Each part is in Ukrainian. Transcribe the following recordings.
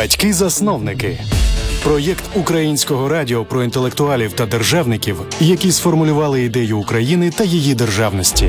Батьки-засновники. Проєкт Українського радіо про інтелектуалів та державників, які сформулювали ідею України та її державності.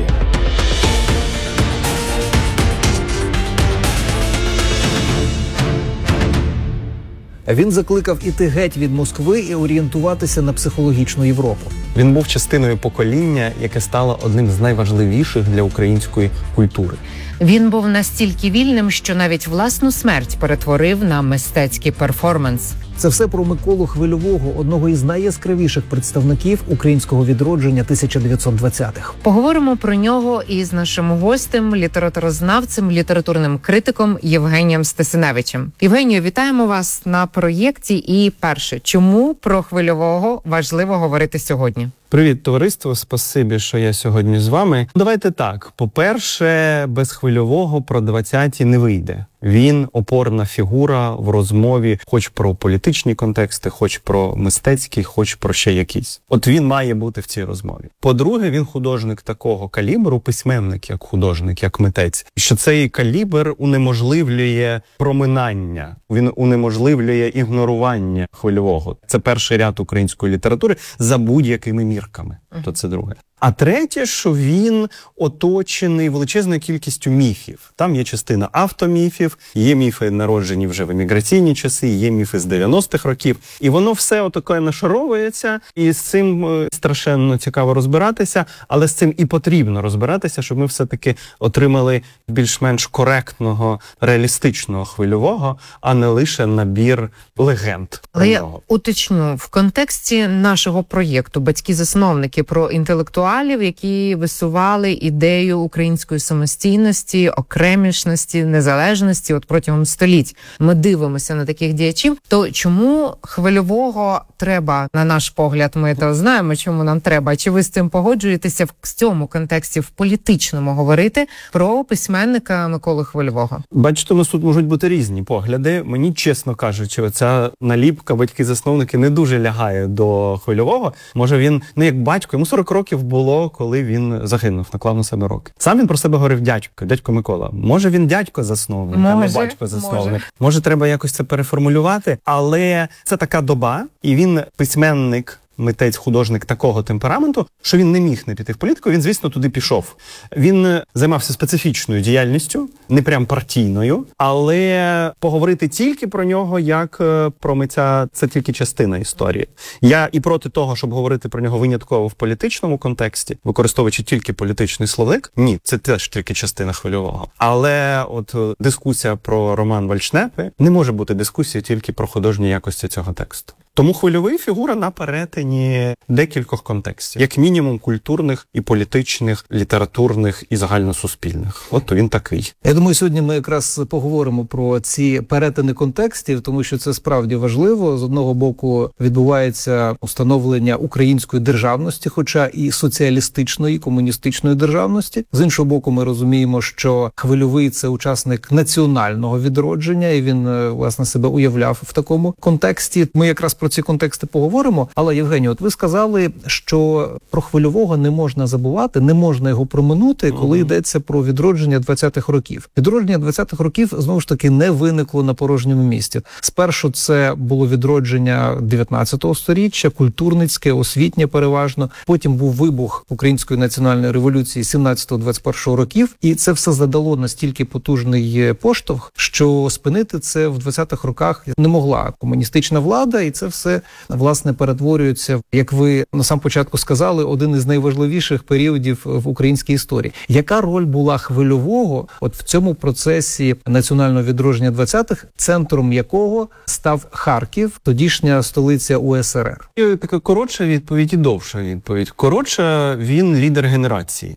Він закликав іти геть від Москви і орієнтуватися на психологічну Європу. Він був частиною покоління, яке стало одним з найважливіших для української культури. Він був настільки вільним, що навіть власну смерть перетворив на мистецький перформанс. Це все про Миколу Хвильового, одного із найяскравіших представників українського відродження 1920-х. Поговоримо про нього із нашим гостем, літературознавцем, літературним критиком Євгенієм Стасиневичем. Євгенію, вітаємо вас на проєкті. І перше, чому про Хвильового важливо говорити сьогодні? Привіт, товариство, спасибі, що я сьогодні з вами. Давайте так, по-перше, без Хвильового про 20-ті не вийде. Він опорна фігура в розмові хоч про політичні контексти, хоч про мистецькі, хоч про ще якісь. От він має бути в цій розмові. По-друге, він художник такого калібру, письменник як художник, як митець, що цей калібр унеможливлює проминання, він унеможливлює ігнорування Хвильового. Це перший ряд української літератури за будь-якими мірками. То це друге. А третє, що він оточений величезною кількістю міфів. Там є частина автоміфів, є міфи, народжені вже в еміграційні часи, є міфи з 90-х років. І воно все отаке нашаровується, і з цим страшенно цікаво розбиратися, але з цим і потрібно розбиратися, щоб ми все-таки отримали більш-менш коректного, реалістичного Хвильового, а не лише набір легенд. Але я уточню, в контексті нашого проєкту «Батьки-засновники» про інтелектуалів, які висували ідею української самостійності, окремішності, незалежності от протягом століть. Ми дивимося на таких діячів. То чому Хвильового треба, на наш погляд, ми то знаємо, чому нам треба. Чи ви з цим погоджуєтеся в цьому контексті, в політичному, говорити про письменника Миколи Хвильового? Бачите, у нас тут можуть бути різні погляди. Мені, чесно кажучи, оця наліпка «Батьки-засновники» не дуже лягає до Хвильового. Може він, як батько, йому 40 років було, коли він загинув, наклав на себе роки. Сам він про себе говорив дядько Микола. Може він дядько-засновник, а не батько-засновник. Може треба якось це переформулювати, але це така доба, і він письменник, митець, художник такого темпераменту, що він не міг не піти в політику, він, звісно, туди пішов. Він займався специфічною діяльністю, не прям партійною, але поговорити тільки про нього як про митця – це тільки частина історії. Я і проти того, щоб говорити про нього винятково в політичному контексті, використовуючи тільки політичний словник. Ні, це теж тільки частина Хвильового. Але от дискусія про роман Вальшнепи не може бути дискусією тільки про художні якості цього тексту. Тому Хвильовий фігура на перетині декількох контекстів. Як мінімум культурних і політичних, літературних і загальносуспільних. От він такий. Я думаю, сьогодні ми якраз поговоримо про ці перетини контекстів, тому що це справді важливо. З одного боку відбувається установлення української державності, хоча і соціалістичної, комуністичної державності. З іншого боку, ми розуміємо, що Хвильовий – це учасник національного відродження, і він, власне, себе уявляв в такому контексті. Ми якраз про ці контексти поговоримо. Але, Євгенію, от ви сказали, що про Хвильового не можна забувати, не можна його проминути, коли йдеться про відродження 20-х років. Відродження 20-х років, знову ж таки, не виникло на порожньому місці. Спершу це було відродження 19-го сторіччя, культурницьке, освітнє переважно. Потім був вибух Української національної революції 17-21 років. І це все задало настільки потужний поштовх, що спинити це в 20-х роках не могла комуністична влада, і це все, власне, перетворюється, як ви на сам початку сказали, один із найважливіших періодів в українській історії. Яка роль була Хвильового от в цьому процесі національного відродження 20-х, центром якого став Харків, тодішня столиця УСРР? І така коротша відповідь і довша відповідь. Коротша, він лідер генерації.